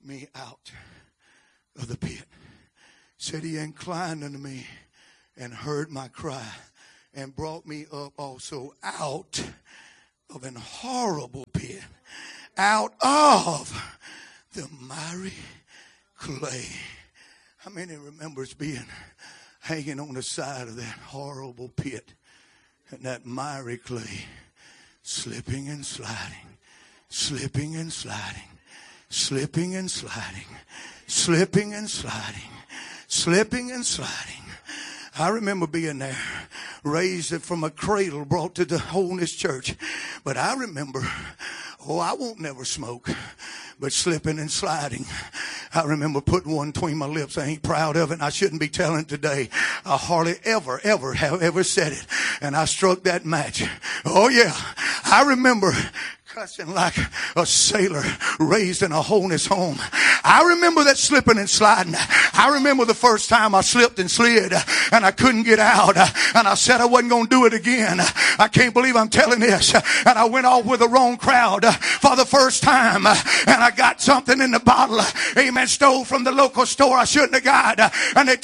me out of the pit. Said he inclined unto me and heard my cry and brought me up also out of an horrible pit, out of the miry clay. How many remembers being hanging on the side of that horrible pit and that miry clay, slipping and sliding, slipping and sliding, slipping and sliding, slipping and sliding, slipping and sliding. I remember being there, raised from a cradle, brought to the Holiness Church. But I remember, I won't never smoke, but slipping and sliding. I remember putting one between my lips. I ain't proud of it, and I shouldn't be telling it today. I hardly ever have ever said it. And I struck that match. Oh yeah, I remember cussing like a sailor raised in a holiness home. I remember that slipping and sliding. I remember the first time I slipped and slid and I couldn't get out, and I said I wasn't going to do it again. I can't believe I'm telling this. And I went off with the wrong crowd for the first time, and I got something in the bottle, amen, stole from the local store I shouldn't have got, and they